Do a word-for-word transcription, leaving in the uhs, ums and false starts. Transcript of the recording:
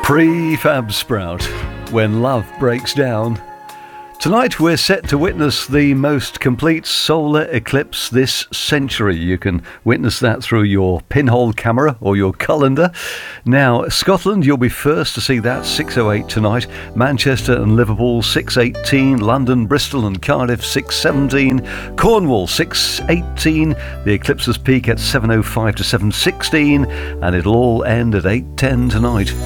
Prefab Sprout, When Love Breaks Down. Tonight we're set to witness the most complete solar eclipse this century. You can witness that through your pinhole camera or your colander. Now, Scotland, you'll be first to see that, six oh eight tonight. Manchester and Liverpool, six eighteen. London, Bristol and Cardiff, six seventeen. Cornwall, six eighteen. The eclipse's peak at seven oh five to seven sixteen. And it'll all end at eight ten tonight.